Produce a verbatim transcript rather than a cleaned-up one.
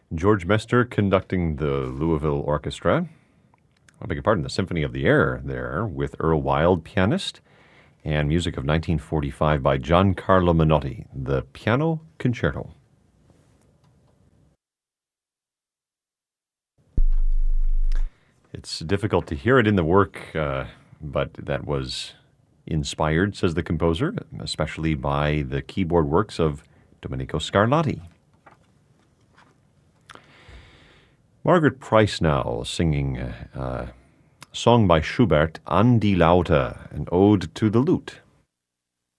George Mester conducting the Louisville Orchestra. I beg your pardon, the Symphony of the Air there with Earl Wild, pianist, and music of nineteen forty-five by Giancarlo Menotti, the Piano Concerto. It's difficult to hear it in the work, uh, but that was inspired, says the composer, especially by the keyboard works of Domenico Scarlatti. Margaret Price now singing a uh, song by Schubert, An die Laute, an ode to the lute.